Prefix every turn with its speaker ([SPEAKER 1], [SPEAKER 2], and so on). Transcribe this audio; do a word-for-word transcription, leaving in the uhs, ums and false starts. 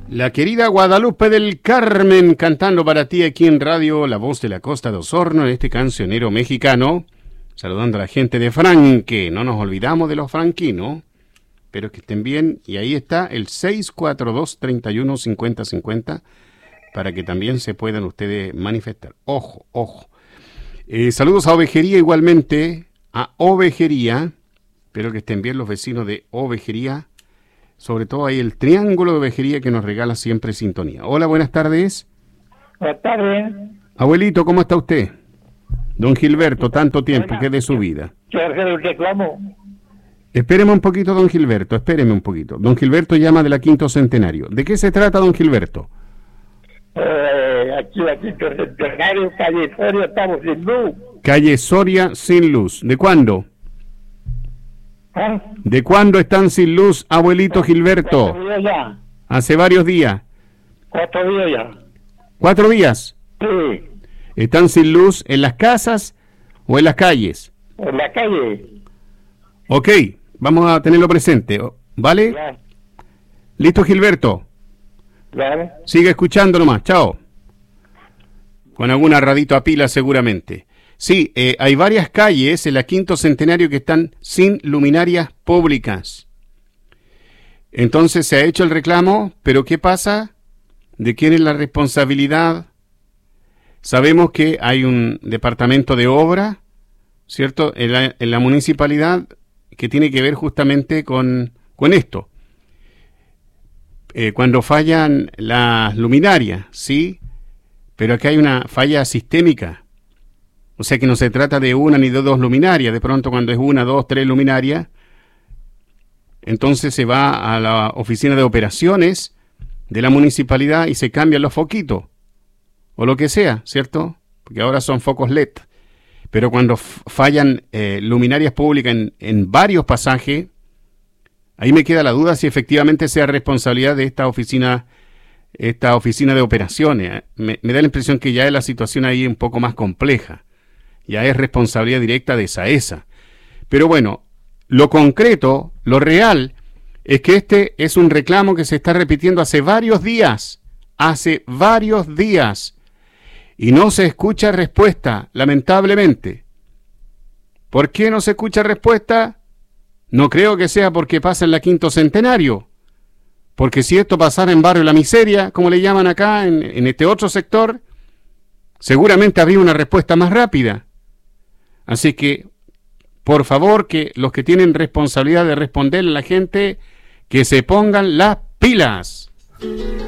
[SPEAKER 1] La querida Guadalupe del Carmen cantando para ti aquí en Radio La Voz de la Costa de Osorno, en este cancionero mexicano, saludando a la gente de Franque. No nos olvidamos de los franquinos, pero que estén bien. Y ahí está el seis cuatro dos, tres uno, cinco cero cinco cero para que también se puedan ustedes manifestar. Ojo, ojo. Eh, saludos a Ovejería igualmente, a Ovejería. Espero que estén bien los vecinos de Ovejería. Sobre todo ahí el triángulo de Ovejería que nos regala siempre sintonía. Hola, buenas tardes.
[SPEAKER 2] Buenas tardes.
[SPEAKER 1] Abuelito, ¿cómo está usted? Don Gilberto, tanto tiempo, ¿qué es de su vida?
[SPEAKER 2] Quiero hacer un reclamo.
[SPEAKER 1] Espéreme un poquito, don Gilberto, espéreme un poquito. Don Gilberto llama de la Quinto Centenario. ¿De qué se trata, don Gilberto?
[SPEAKER 2] Eh, aquí la Quinto Centenario, calle Soria, estamos sin luz.
[SPEAKER 1] Calle Soria sin luz. ¿De cuándo?
[SPEAKER 2] ¿Ah?
[SPEAKER 1] ¿De cuándo están sin luz, abuelito Gilberto?
[SPEAKER 2] Cuatro días ya.
[SPEAKER 1] Hace varios días.
[SPEAKER 2] Cuatro días ya.
[SPEAKER 1] ¿Cuatro días?
[SPEAKER 2] Sí.
[SPEAKER 1] ¿Están sin luz en las casas o en las calles?
[SPEAKER 2] En la calle.
[SPEAKER 1] Ok, vamos a tenerlo presente, ¿vale?
[SPEAKER 2] Ya.
[SPEAKER 1] ¿Listo, Gilberto?
[SPEAKER 2] Ya.
[SPEAKER 1] Sigue escuchando nomás, chao. Con alguna radito a pila seguramente. Sí, eh, hay varias calles en la Quinto Centenario que están sin luminarias públicas. Entonces se ha hecho el reclamo, pero ¿qué pasa? ¿De quién es la responsabilidad? Sabemos que hay un departamento de obra, ¿cierto?, en la, en la municipalidad que tiene que ver justamente con, con esto. Eh, cuando fallan las luminarias, ¿sí? Pero aquí hay una falla sistémica. O sea que no se trata de una ni de dos luminarias. De pronto cuando es una, dos, tres luminarias, entonces se va a la oficina de operaciones de la municipalidad y se cambian los foquitos. O lo que sea, ¿cierto? Porque ahora son focos L E D. Pero cuando fallan eh, luminarias públicas en, en varios pasajes, ahí me queda la duda si efectivamente sea responsabilidad de esta oficina, esta oficina de operaciones. Me, me da la impresión que ya es la situación ahí un poco más compleja. Ya es responsabilidad directa de SAESA. Pero bueno, lo concreto, lo real, es que este es un reclamo que se está repitiendo hace varios días. Hace varios días. Y no se escucha respuesta, lamentablemente. ¿Por qué no se escucha respuesta? No creo que sea porque pasa en la Quinto Centenario. Porque si esto pasara en Barrio La Miseria, como le llaman acá, en, en este otro sector, seguramente habría una respuesta más rápida. Así que, por favor, que los que tienen responsabilidad de responderle a la gente, que se pongan las pilas.